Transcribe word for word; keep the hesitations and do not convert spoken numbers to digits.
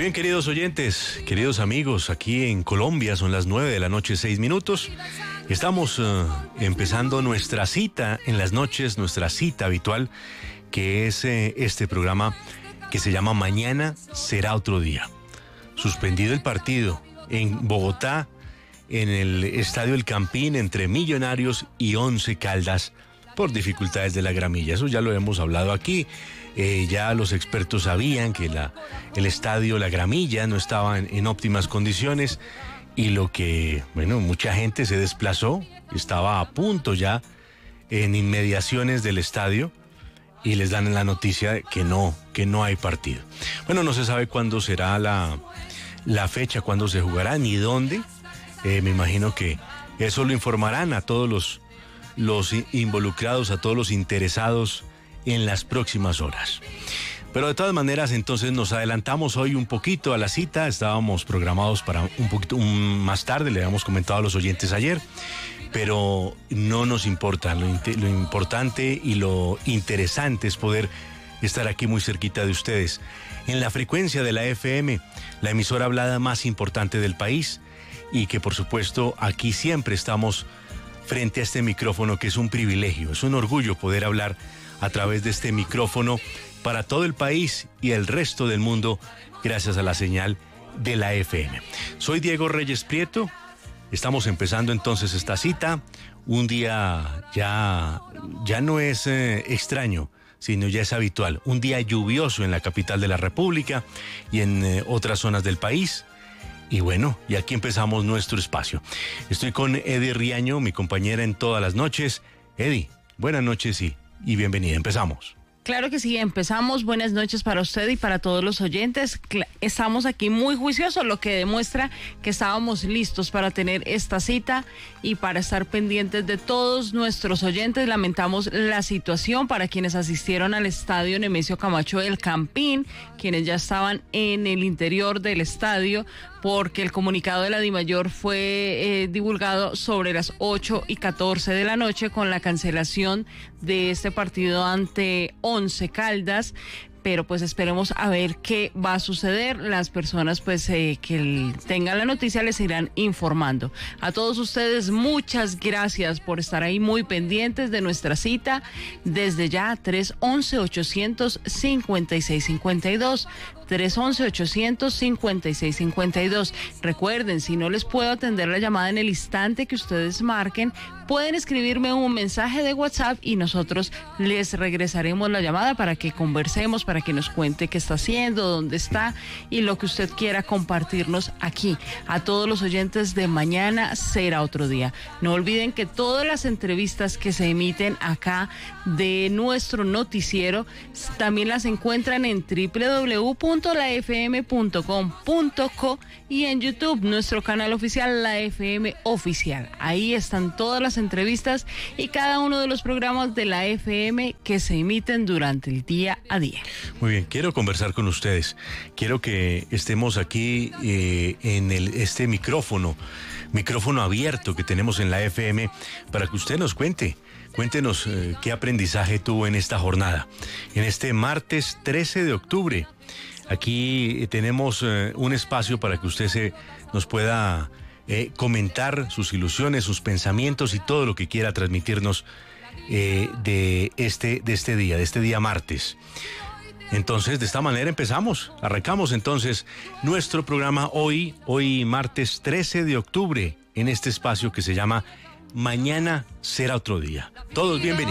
Muy bien, queridos oyentes, queridos amigos, aquí en Colombia son las nueve de la noche, seis minutos. Estamos uh, empezando nuestra cita en las noches, nuestra cita habitual, que es eh, este programa que se llama Mañana será otro día. Suspendido el partido en Bogotá, en el Estadio El Campín, entre Millonarios y Once Caldas, por dificultades de la gramilla. Eso ya lo hemos hablado aquí. Eh, ya los expertos sabían que la, el estadio, la gramilla, no estaba en, en óptimas condiciones, y lo que, bueno, mucha gente se desplazó, estaba a punto ya en inmediaciones del estadio, y les dan la noticia de que no, que no hay partido. Bueno, no se sabe cuándo será la, la fecha, cuándo se jugará, ni dónde. Eh, me imagino que eso lo informarán a todos los, los involucrados, a todos los interesados en las próximas horas. Pero de todas maneras, entonces nos adelantamos hoy un poquito a la cita. Estábamos programados para un poquito un, más tarde, le habíamos comentado a los oyentes ayer, pero no nos importa. Lo, lo importante y lo interesante es poder estar aquí muy cerquita de ustedes, en la frecuencia de la F M, la emisora hablada más importante del país, y que por supuesto aquí siempre estamos frente a este micrófono, que es un privilegio, es un orgullo poder hablar a través de este micrófono para todo el país y el resto del mundo, gracias a la señal de la F M. Soy Diego Reyes Prieto. Estamos empezando entonces esta cita, un día ya, ya no es eh, extraño, sino ya es habitual, un día lluvioso en la capital de la República y en eh, otras zonas del país. Y bueno, y aquí empezamos nuestro espacio. Estoy con Edi Riaño, mi compañera en todas las noches. Edi, buenas noches y, y bienvenida. Empezamos. Claro que sí, empezamos. Buenas noches para usted y para todos los oyentes. Estamos aquí muy juiciosos, lo que demuestra que estábamos listos para tener esta cita y para estar pendientes de todos nuestros oyentes. Lamentamos la situación para quienes asistieron al estadio Nemesio Camacho del Campín, quienes ya estaban en el interior del estadio, porque el comunicado de la DIMAYOR fue eh, divulgado sobre las ocho y catorce de la noche con la cancelación de este partido ante Once Caldas. Pero pues esperemos a ver qué va a suceder. Las personas pues eh, que tengan la noticia les irán informando. A todos ustedes, muchas gracias por estar ahí muy pendientes de nuestra cita. Desde ya, tres once, ochocientos cincuenta y seis cincuenta y dos. tres once, ochocientos cincuenta y seis cincuenta y dos. Recuerden, si no les puedo atender la llamada en el instante que ustedes marquen, pueden escribirme un mensaje de WhatsApp y nosotros les regresaremos la llamada para que conversemos, para que nos cuente qué está haciendo, dónde está y lo que usted quiera compartirnos aquí. A todos los oyentes de Mañana será otro día. No olviden que todas las entrevistas que se emiten acá de nuestro noticiero también las encuentran en doble u doble u doble u punto la f m punto com punto co y en YouTube, nuestro canal oficial, La F M Oficial. Ahí están todas las entrevistas y cada uno de los programas de la F M que se emiten durante el día a día. Muy bien, quiero conversar con ustedes. Quiero que estemos aquí eh, en el, este micrófono, micrófono abierto que tenemos en la F M, para que usted nos cuente. Cuéntenos eh, qué aprendizaje tuvo en esta jornada, en este martes trece de octubre. Aquí tenemos eh, un espacio para que usted se, nos pueda eh, comentar sus ilusiones, sus pensamientos y todo lo que quiera transmitirnos eh, de, este, de este día, de este día martes. Entonces, de esta manera empezamos, arrancamos entonces nuestro programa hoy, hoy martes trece de octubre, en este espacio que se llama Mañana será otro día. Todos bienvenidos.